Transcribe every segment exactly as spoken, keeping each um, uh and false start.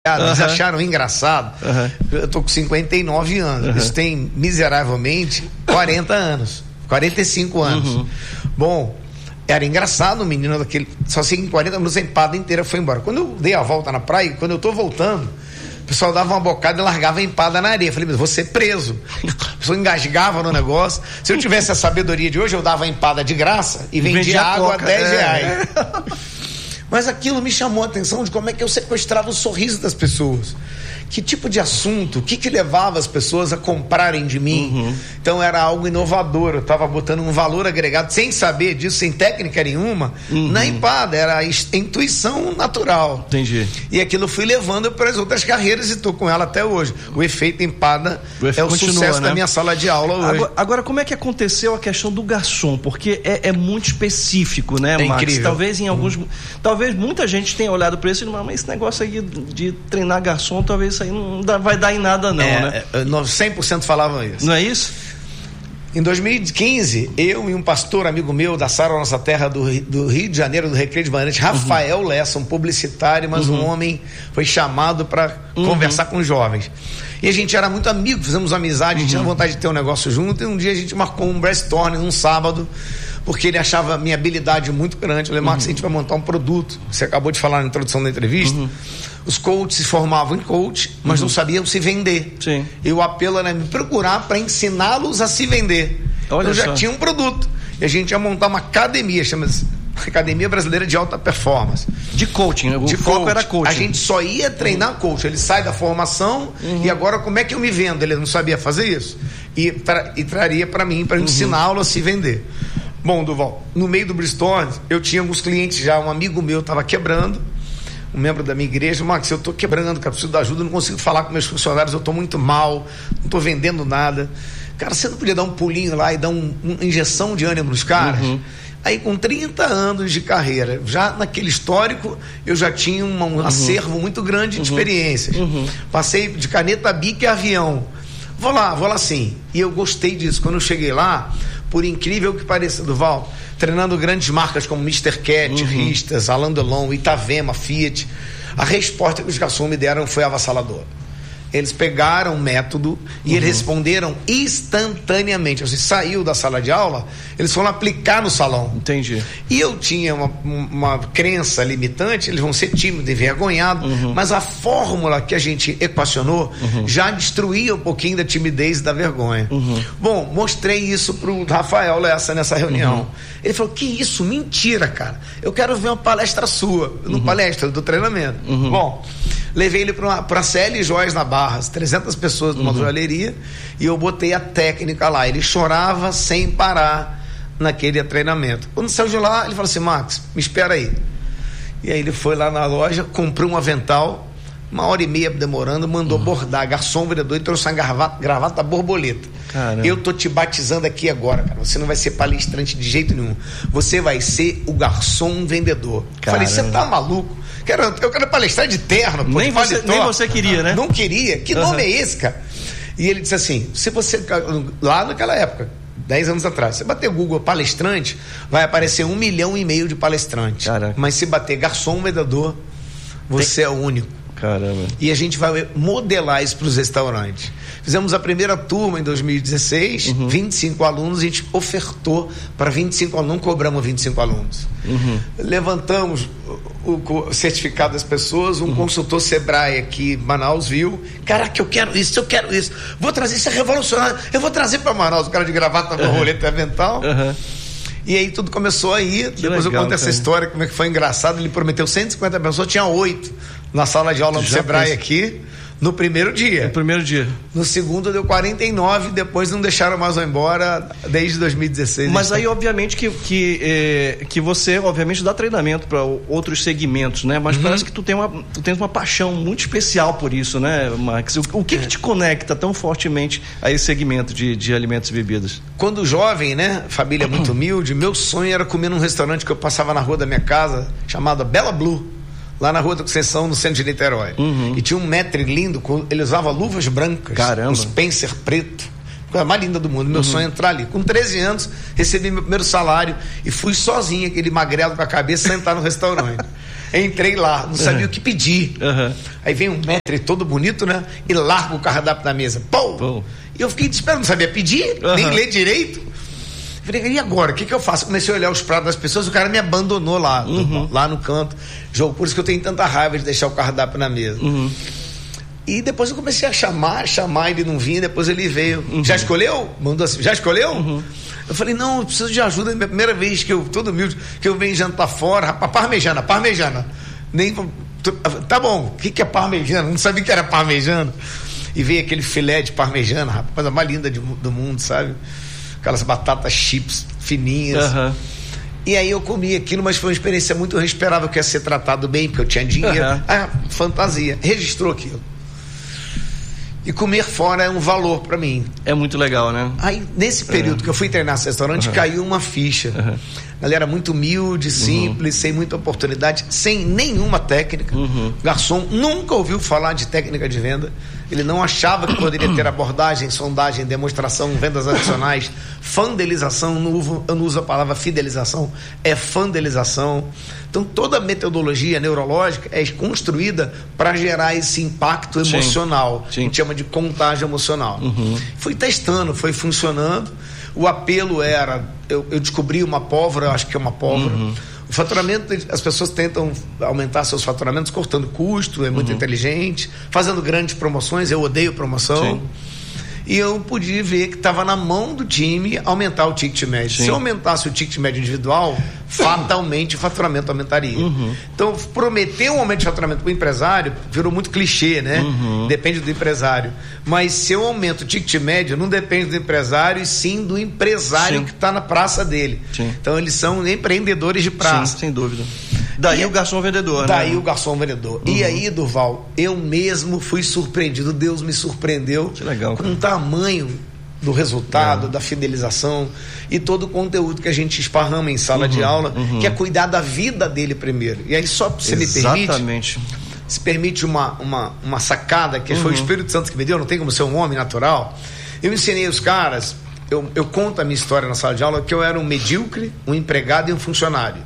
Eles uhum. acharam engraçado. Uhum. Eu tô com cinquenta e nove anos. Uhum. Eles têm miseravelmente quarenta anos. quarenta e cinco anos. Uhum. Bom, era engraçado o menino daquele. Só sei que em quarenta minutos a empada inteira foi embora. Quando eu dei a volta na praia, quando eu tô voltando, o pessoal dava uma bocada e largava a empada na areia. Eu falei, mas vou ser preso. A pessoa engasgava no negócio. Se eu tivesse a sabedoria de hoje, eu dava a empada de graça e vendia, vendia água a dez reais. É. Mas aquilo me chamou a atenção de como é que eu sequestrava o sorriso das pessoas. Que tipo de assunto, o que que levava as pessoas a comprarem de mim? Uhum. Então era algo inovador, eu estava botando um valor agregado, sem saber disso, sem técnica nenhuma, uhum. na empada, era a intuição natural. Entendi. E aquilo eu fui levando para as outras carreiras e estou com ela até hoje. O efeito empada o efeito é o continua, sucesso né? da minha sala de aula hoje. Agora, agora, como é que aconteceu a questão do garçom? Porque é, é muito específico, né, é Max? Incrível. Talvez em alguns... Uhum. Talvez muita gente tenha olhado para isso e mas esse negócio aí de treinar garçom, talvez isso aí não dá, vai dar em nada não, é, né? É, cem por cento falavam isso. Não é isso? Em dois mil e quinze, eu e um pastor amigo meu da Sara Nossa Terra do, do Rio de Janeiro, do Recreio de Bandeirantes, Rafael uhum. Lessa, um publicitário, mas uhum. um homem, foi chamado para uhum. conversar com os jovens. E a gente era muito amigo, fizemos amizade, uhum. tinha vontade de ter um negócio junto, e um dia a gente marcou um brainstorm num sábado, porque ele achava a minha habilidade muito grande. Eu falei, Marcos, uhum. a gente vai montar um produto. Você acabou de falar na introdução da entrevista. Uhum. Os coaches se formavam em coach, mas uhum. não sabiam se vender. Sim. E o apelo era me procurar para ensiná-los a se vender. Olha eu já só. tinha um produto. E a gente ia montar uma academia, chama-se Academia Brasileira de Alta Performance. De coaching, o de foco coach. era coaching. A gente só ia treinar uhum. coach. Ele sai da formação uhum. e agora como é que eu me vendo? Ele não sabia fazer isso. E, tra- e traria para mim, para uhum. ensiná-lo a se vender. Bom, Duval, no meio do brainstorm, eu tinha alguns clientes já, um amigo meu estava quebrando, um membro da minha igreja, Max, eu estou quebrando, cara, preciso de ajuda, não consigo falar com meus funcionários, eu estou muito mal, não estou vendendo nada. Cara, você não podia dar um pulinho lá e dar um, uma injeção de ânimo nos caras? Uhum. Aí com trinta anos de carreira, já naquele histórico, eu já tinha uma, um uhum. acervo muito grande de uhum. experiências. Uhum. Passei de caneta bic a avião. Vou lá, vou lá sim. E eu gostei disso. Quando eu cheguei lá, por incrível que pareça, Duval, treinando grandes marcas como mister Cat, uhum. Ristas, Alain Delon, Itavema, Fiat, a resposta que os garçons me deram foi avassaladora. Eles pegaram o método e uhum. eles responderam instantaneamente. Você saiu da sala de aula, eles foram aplicar no salão. Entendi. E eu tinha uma, uma crença limitante, eles vão ser tímidos, envergonhados, uhum. mas a fórmula que a gente equacionou uhum. já destruía um pouquinho da timidez e da vergonha. Uhum. Bom, mostrei isso pro Rafael Lessa nessa reunião. Uhum. Ele falou, que isso? Mentira, cara. Eu quero ver uma palestra sua, no uhum. palestra do treinamento. Uhum. Bom, levei ele para a C L Joias na Barra, trezentas pessoas numa uhum. joalheria, e eu botei a técnica lá. Ele chorava sem parar naquele treinamento. Quando saiu de lá, ele falou assim, Max, me espera aí. E aí ele foi lá na loja, comprou um avental, uma hora e meia demorando, mandou uhum. bordar, garçom, vendedor, e trouxe uma gravata, gravata borboleta. Caramba. Eu tô te batizando aqui agora, cara. Você não vai ser palestrante de jeito nenhum. Você vai ser o garçom vendedor. Caramba. Falei, você tá maluco? Quero, eu quero palestrar de terno. Pô, nem, de você, nem você queria, né? Não queria. Que uhum. nome é esse, cara? E ele disse assim, se você, lá naquela época, dez anos atrás, você bater Google palestrante, vai aparecer um milhão e meio de palestrantes. Caraca. Mas se bater garçom vendedor, você Tem... é o único. Caramba. E a gente vai modelar isso para os restaurantes. Fizemos a primeira turma em dois mil e dezesseis, uhum. vinte e cinco alunos, a gente ofertou para vinte e cinco alunos, não cobramos vinte e cinco alunos. Uhum. Levantamos o, o certificado das pessoas, um uhum. consultor Sebrae aqui em Manaus viu, caraca, eu quero isso, eu quero isso, vou trazer isso, é revolucionário, eu vou trazer para Manaus, o cara de gravata, uhum. borboleta e avental. Uhum. E aí tudo começou aí, que depois legal, eu conto essa cara. História, como é que foi engraçado, ele prometeu cento e cinquenta pessoas, tinha oito na sala de aula do Sebrae pensa. Aqui, no primeiro dia. No primeiro dia. No segundo deu quarenta e nove, depois não deixaram mais eu embora desde dois mil e dezesseis. Mas aí, obviamente, que, que, eh, que você, obviamente, dá treinamento para outros segmentos, né? Mas uhum. parece que tu, tem uma, tu tens uma paixão muito especial por isso, né, Max? O, o que, é. que te conecta tão fortemente a esse segmento de, de alimentos e bebidas? Quando jovem, né? Família muito humilde, meu sonho era comer num restaurante que eu passava na rua da minha casa, chamado Bela Blue, lá na Rua da Conceição, no centro de Niterói. Uhum. E tinha um maître lindo, ele usava luvas brancas, caramba, um Spencer preto, coisa mais linda do mundo. Meu uhum. sonho é entrar ali. Com treze anos, recebi meu primeiro salário e fui sozinho, aquele magrelo com a cabeça, sentar no restaurante. Entrei lá, não sabia Uhum. o que pedir. Uhum. Aí vem um maître todo bonito, né? E larga o cardápio na mesa. Pô! Pô. E eu fiquei desesperado, não sabia pedir, Uhum. nem ler direito. Falei, e agora? O que, que eu faço? Comecei a olhar os pratos das pessoas, o cara me abandonou lá, Uhum. lá no canto. Jogo, por isso que eu tenho tanta raiva de deixar o cardápio na mesa. Uhum. E depois eu comecei a chamar, chamar, ele não vinha, depois ele veio. Uhum. Já escolheu? Mandou assim, já escolheu? Uhum. Eu falei, não, eu preciso de ajuda. É a minha primeira vez que eu, todo humilde, que eu venho jantar fora. Rapaz, parmejana, parmejana. Nem, tá bom, o que, que é parmejana? Não sabia que era parmejana. E veio aquele filé de parmejana, rapaz, coisa mais linda de, do mundo, sabe? Aquelas batatas chips fininhas. Uhum. E aí eu comi aquilo, mas foi uma experiência muito, eu esperava que ia ser tratado bem, porque eu tinha dinheiro. Uhum. Ah, fantasia. Registrou aquilo. E comer fora é um valor para mim. É muito legal, né? Aí, nesse período Uhum. que eu fui treinar esse restaurante, Uhum. caiu uma ficha. Uhum. Galera muito humilde, simples, uhum. sem muita oportunidade, sem nenhuma técnica. Uhum. O garçom nunca ouviu falar de técnica de venda. Ele não achava que poderia ter abordagem, sondagem, demonstração, vendas adicionais, fandelização. Não uso, eu não uso a palavra fidelização, é fandelização. Então, toda a metodologia neurológica é construída para gerar esse impacto emocional. Sim. Sim. A gente chama de contágio emocional. Uhum. Fui testando, foi funcionando. O apelo era, eu, eu descobri uma pólvora, acho que é uma pólvora. Uhum. O faturamento, as pessoas tentam aumentar seus faturamentos cortando custo, é muito uhum. inteligente, fazendo grandes promoções, eu odeio promoção. Sim. E eu pude ver que estava na mão do time aumentar o ticket médio. Sim. Se eu aumentasse o ticket médio individual, fatalmente o faturamento aumentaria. Uhum. Então, prometer um aumento de faturamento para o empresário virou muito clichê, né? Uhum. Depende do empresário. Mas se eu aumento o ticket médio, não depende do empresário, e sim do empresário sim. que está na praça dele. Sim. Então, eles são empreendedores de praça. Sim, sem dúvida. Daí e, o garçom vendedor, daí né? Daí o garçom vendedor. Uhum. E aí, Durval, eu mesmo fui surpreendido. Deus me surpreendeu. Que legal, com o tamanho do resultado, é. da fidelização e todo o conteúdo que a gente esparrama em sala uhum, de aula, uhum. que é cuidar da vida dele primeiro. E aí, só se me permite... Exatamente. Se permite uma, uma, uma sacada, que uhum. foi o Espírito Santo que me deu, não tem como ser um homem natural. Eu ensinei os caras, eu, eu conto a minha história na sala de aula, que eu era um medíocre, um empregado e um funcionário.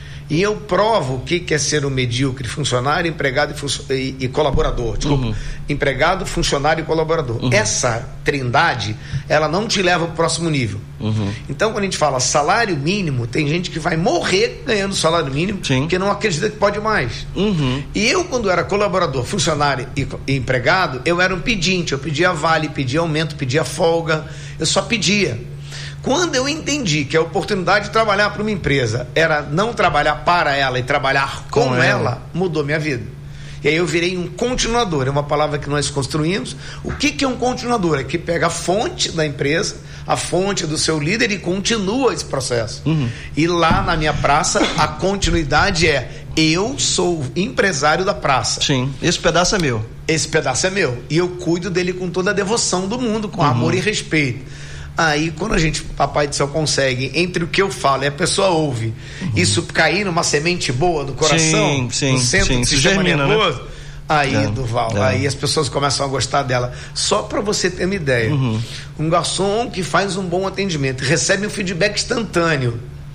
E eu provo o que é ser um medíocre, funcionário, empregado e, funcio- e, e colaborador. Desculpa. Uhum. Empregado, funcionário e colaborador. Uhum. Essa trindade, ela não te leva para o próximo nível. Uhum. Então, quando a gente fala salário mínimo, tem gente que vai morrer ganhando salário mínimo, Sim. porque não acredita que pode mais. Uhum. E eu, quando era colaborador, funcionário e, e empregado, eu era um pedinte. Eu pedia vale, pedia aumento, pedia folga. Eu só pedia. Quando eu entendi que a oportunidade de trabalhar para uma empresa era não trabalhar para ela e trabalhar com, com ela, ela, mudou minha vida. E aí eu virei um continuador, é uma palavra que nós construímos. O que, que é um continuador? É que pega a fonte da empresa, a fonte do seu líder e continua esse processo. Uhum. E lá na minha praça, a continuidade é: eu sou empresário da praça. Sim, esse pedaço é meu. Esse pedaço é meu. E eu cuido dele com toda a devoção do mundo, com uhum. amor e respeito. Aí, quando a gente, Papai do Céu, consegue, entre o que eu falo e a pessoa ouve, uhum. isso cair numa semente boa do coração, sim, sim, no centro sim, do sistema nervoso, né? Aí, é, Durval, é. aí as pessoas começam a gostar dela. Só para você ter uma ideia, uhum. um garçom que faz um bom atendimento, recebe um feedback instantâneo,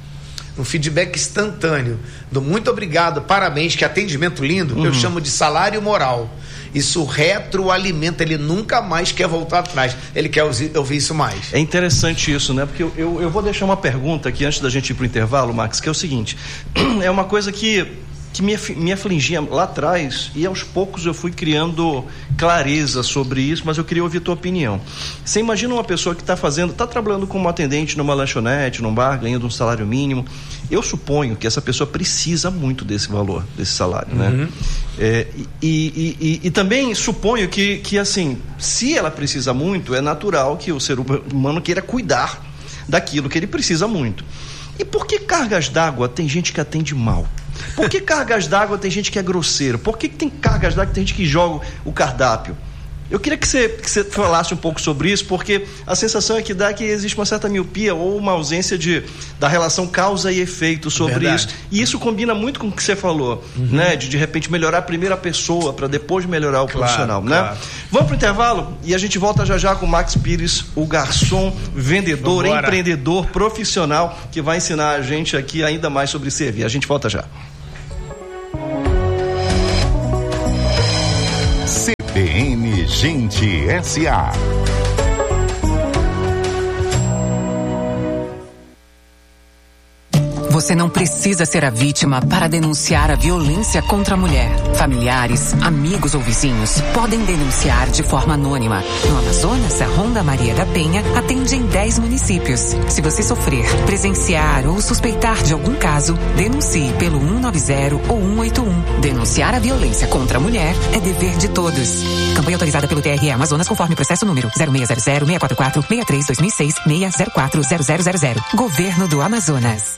um feedback instantâneo, do muito obrigado, parabéns, que atendimento lindo, uhum. eu chamo de salário moral. Isso retroalimenta, ele nunca mais quer voltar atrás, ele quer ouvir isso mais. É interessante isso, né? Porque eu, eu, eu vou deixar uma pergunta aqui antes da gente ir pro intervalo, Max, que é o seguinte: é uma coisa que, que me, me afligia lá atrás e aos poucos eu fui criando clareza sobre isso, mas eu queria ouvir a tua opinião. Você imagina uma pessoa que está fazendo, está trabalhando como atendente numa lanchonete, num bar, ganhando um salário mínimo. Eu suponho que essa pessoa precisa muito desse valor, desse salário, uhum. né? É, e, e, e, e também suponho que, que, assim, se ela precisa muito, é natural que o ser humano queira cuidar daquilo que ele precisa muito. E por que cargas d'água tem gente que atende mal? Por que cargas d'água tem gente que é grosseiro? Por que tem cargas d'água que tem gente que joga o cardápio? Eu queria que você, que você falasse um pouco sobre isso, porque a sensação é que dá que existe uma certa miopia ou uma ausência de, da relação causa e efeito sobre Verdade. Isso. E isso combina muito com o que você falou, uhum. né? De de repente melhorar primeiro a pessoa para depois melhorar o claro, profissional, claro. Né? Vamos pro intervalo e a gente volta já já com o Max Pires, o garçom, vendedor, Vambora. Empreendedor, profissional, que vai ensinar a gente aqui ainda mais sobre servir. A gente volta já. N Gente S A Você não precisa ser a vítima para denunciar a violência contra a mulher. Familiares, amigos ou vizinhos podem denunciar de forma anônima. No Amazonas, a Ronda Maria da Penha atende em dez municípios. Se você sofrer, presenciar ou suspeitar de algum caso, denuncie pelo um nove zero ou um oito um. Denunciar a violência contra a mulher é dever de todos. Campanha autorizada pelo T R E Amazonas conforme processo número zero seis zero zero, seis quatro quatro, seis três dois mil e seis, seis zero quatro zero zero zero zero. Governo do Amazonas.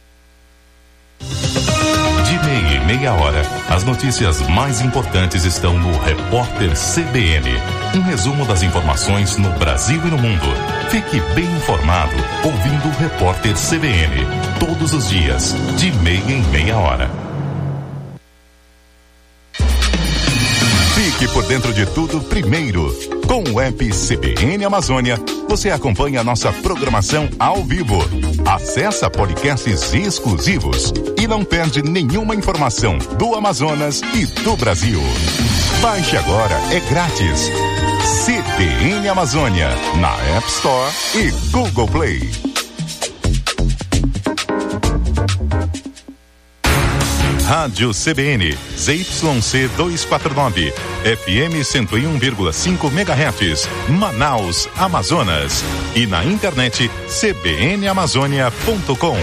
De meia e meia hora, as notícias mais importantes estão no Repórter C B N. Um resumo das informações no Brasil e no mundo. Fique bem informado ouvindo o Repórter C B N. Todos os dias, de meia em meia hora. Fique por dentro de tudo primeiro. Com o app C B N Amazônia, você acompanha a nossa programação ao vivo. Acessa podcasts exclusivos e não perde nenhuma informação do Amazonas e do Brasil. Baixe agora, é grátis. C B N Amazônia, na App Store e Google Play. Rádio C B N, Z Y C duzentos e quarenta e nove, F M cento e um vírgula cinco megahertz, Manaus, Amazonas. E na internet c b n amazônia ponto com.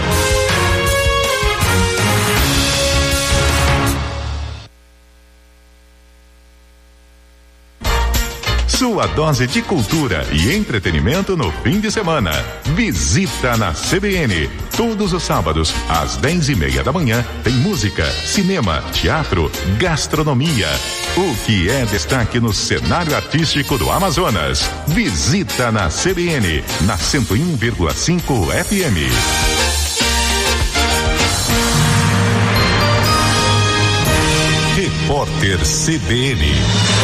Sua dose de cultura e entretenimento no fim de semana. Visita na C B N. Todos os sábados, às dez e meia da manhã, tem música, cinema, teatro, gastronomia. O que é destaque no cenário artístico do Amazonas. Visita na C B N, na cento e um vírgula cinco F M. Repórter C B N.